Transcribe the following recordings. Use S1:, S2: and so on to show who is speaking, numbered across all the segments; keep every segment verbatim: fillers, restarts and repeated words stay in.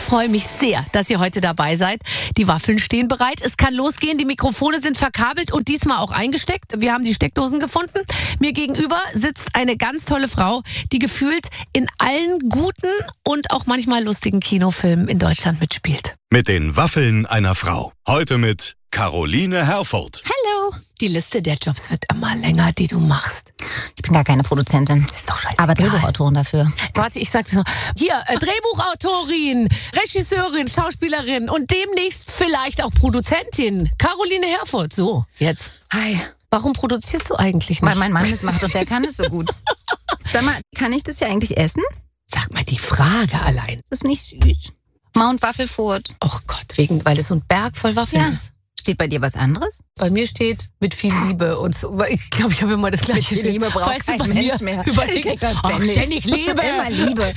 S1: freue mich sehr, dass ihr heute dabei seid. Die Waffeln stehen bereit. Es kann losgehen. Die Mikrofone sind verkabelt und diesmal auch eingesteckt. Wir haben die Steckdosen gefunden. Mir gegenüber sitzt eine ganz tolle Frau, die gefühlt in allen guten und auch manchmal lustigen Kinofilmen in Deutschland mitspielt.
S2: Mit den Waffeln einer Frau. Heute mit Caroline Herfurth.
S3: Hallo.
S1: Die Liste der Jobs wird immer länger, die du machst.
S3: Ich bin gar keine Produzentin.
S1: Ist doch scheißegal.
S3: Aber Drehbuchautorin dafür.
S1: Warte, ich sag's noch. Hier, äh, Drehbuchautorin, Regisseurin, Schauspielerin und demnächst vielleicht auch Produzentin. Caroline Herfurth. So, jetzt.
S3: Hi.
S1: Warum produzierst du eigentlich nicht?
S3: Weil mein Mann es macht und der kann es so gut. Sag mal, kann ich das hier eigentlich essen?
S1: Sag mal, die Frage allein.
S3: Das ist nicht süß. Mount Waffelfurt.
S1: Och Gott, wegen, weil es so ein Berg voll Waffeln
S3: Ja.
S1: ist.
S3: Steht bei dir was anderes?
S1: Bei mir steht mit viel Liebe und so. Ich glaube, ich habe immer das gleiche.
S3: Mit viel Liebe braucht
S1: Weißt du,
S3: kein
S1: bei
S3: Mensch
S1: mir
S3: mehr.
S1: Überleg,
S3: Ich krieg das
S1: ach,
S3: ständig.
S1: ständig Liebe.
S3: Immer Liebe.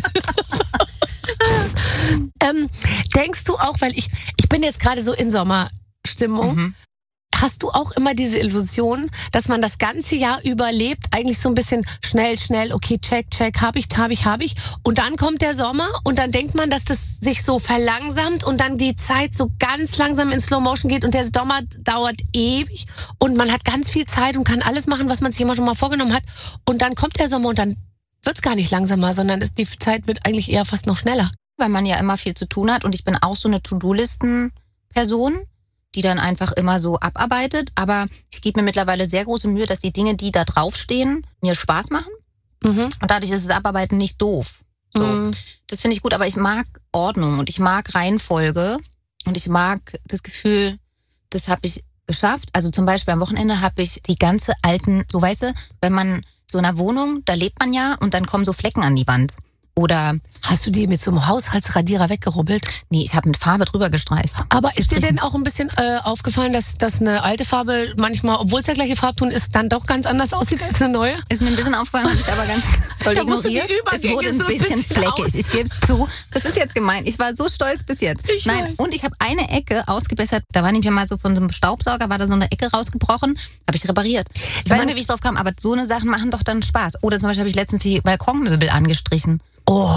S1: ähm, denkst du auch, weil ich, ich bin jetzt gerade so in Sommerstimmung,
S3: Mhm.
S1: hast du auch immer diese Illusion, dass man das ganze Jahr überlebt, eigentlich so ein bisschen schnell, schnell, okay, check, check, hab ich, hab ich, hab ich. Und dann kommt der Sommer und dann denkt man, dass das sich so verlangsamt und dann die Zeit so ganz langsam in Slow Motion geht und der Sommer dauert ewig und man hat ganz viel Zeit und kann alles machen, was man sich immer schon mal vorgenommen hat. Und dann kommt der Sommer und dann wird's gar nicht langsamer, sondern es, die Zeit wird eigentlich eher fast noch schneller.
S3: Weil man ja immer viel zu tun hat und ich bin auch so eine To-Do-Listen-Person, die dann einfach immer so abarbeitet. Aber ich gebe mir mittlerweile sehr große Mühe, dass die Dinge, die da draufstehen, mir Spaß machen.
S1: Mhm.
S3: Und dadurch ist das Abarbeiten nicht doof. So.
S1: Mhm.
S3: Das finde ich gut, aber ich mag Ordnung und ich mag Reihenfolge und ich mag das Gefühl, das habe ich geschafft. Also zum Beispiel am Wochenende habe ich die ganze alten, so weißt du, wenn man so in einer Wohnung, da lebt man ja und dann kommen so Flecken an die Wand. Oder
S1: Hast du die mit so einem Haushaltsradierer weggerubbelt?
S3: nee, ich habe mit Farbe drüber gestreicht.
S1: Aber ist dir denn auch ein bisschen äh, aufgefallen, dass, dass eine alte Farbe manchmal, obwohl es der gleiche Farbton ist, dann doch ganz anders aussieht als eine neue?
S3: Ist mir ein bisschen aufgefallen, habe ich aber ganz toll
S1: Da musst du die
S3: ignoriert. Es
S1: Übergänge
S3: wurde ein
S1: so ein
S3: bisschen,
S1: bisschen
S3: fleckig.
S1: aus-
S3: Ich gebe es zu. Das ist jetzt gemein. Ich war so stolz bis jetzt.
S1: Ich
S3: Nein,
S1: weiß.
S3: und ich habe eine Ecke ausgebessert. Da war nämlich mal so von so einem Staubsauger, war da so eine Ecke rausgebrochen. Habe ich repariert. Ich weiß nicht, wie ich drauf kam, aber so eine Sachen machen doch dann Spaß. Oder zum Beispiel habe ich letztens die Balkonmöbel angestrichen.
S1: Oh,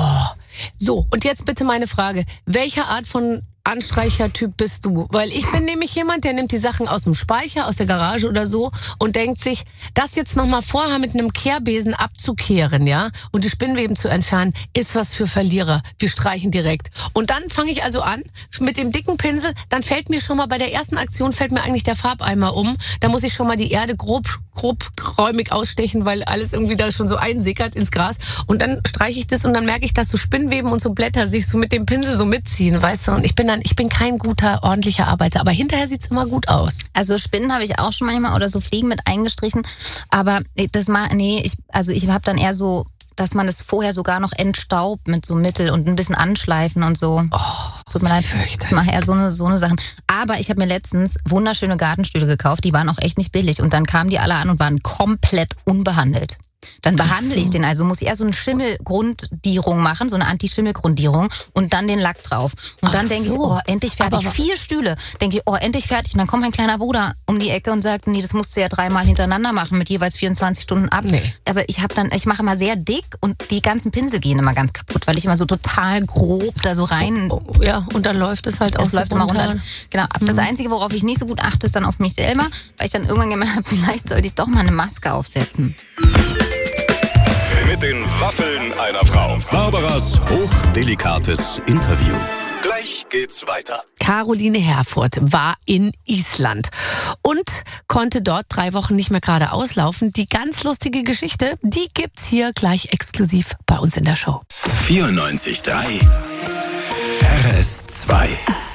S1: so, und jetzt bitte meine Frage. Welche Art von Anstreichertyp bist du? Weil ich bin nämlich jemand, der nimmt die Sachen aus dem Speicher, aus der Garage oder so und denkt sich, das jetzt nochmal vorher mit einem Kehrbesen abzukehren, ja, und die Spinnweben zu entfernen, ist was für Verlierer. Wir streichen direkt. Und dann fange ich also an mit dem dicken Pinsel, dann fällt mir schon mal bei der ersten Aktion fällt mir eigentlich der Farbeimer um. Da muss ich schon mal die Erde grob, grob räumig ausstechen, weil alles irgendwie da schon so einsickert ins Gras. Und dann streiche ich das und dann merke ich, dass so Spinnweben und so Blätter sich so mit dem Pinsel so mitziehen, weißt du? Und ich bin dann, ich bin kein guter, ordentlicher Arbeiter, aber hinterher sieht's immer gut aus.
S3: Also Spinnen habe ich auch schon manchmal oder so Fliegen mit eingestrichen. Aber das mal, nee, ich, also ich habe dann eher so, dass man es vorher sogar noch entstaubt mit so Mittel und ein bisschen anschleifen und so.
S1: Oh,
S3: Tut mir leid,
S1: fürchterlich.
S3: ich mache eher so eine, so eine Sachen. Aber ich habe mir letztens wunderschöne Gartenstühle gekauft, die waren auch echt nicht billig. Und dann kamen die alle an und waren komplett unbehandelt. Dann behandle
S1: so.
S3: ich den, also muss ich erst so eine Schimmelgrundierung machen, so eine Anti-Schimmel-Grundierung und dann den Lack drauf. Und dann
S1: Ach
S3: denke ich,
S1: so.
S3: oh, endlich fertig.
S1: Aber-
S3: Vier Stühle. Denke ich, oh, endlich fertig. Und dann kommt mein kleiner Bruder um die Ecke und sagt, nee, das musst du ja dreimal hintereinander machen mit jeweils vierundzwanzig Stunden ab.
S1: Nee.
S3: Aber ich habe dann, ich mache immer sehr dick und die ganzen Pinsel gehen immer ganz kaputt, weil ich immer so total grob da so rein.
S1: Oh, ja, und dann läuft es halt auch
S3: Es
S1: so
S3: läuft immer runter.
S1: runter.
S3: Genau. Das Einzige, worauf ich nicht so gut achte, ist dann auf mich selber, weil ich dann irgendwann gemerkt habe, vielleicht sollte ich doch mal eine Maske aufsetzen.
S2: Mit den Waffeln einer Frau. Barbaras hochdelikates Interview. Gleich geht's weiter.
S1: Caroline Herfurth war in Island und konnte dort drei Wochen nicht mehr gerade auslaufen. Die ganz lustige Geschichte, die gibt's hier gleich exklusiv bei uns in der Show.
S4: vierundneunzig Komma drei R S zwei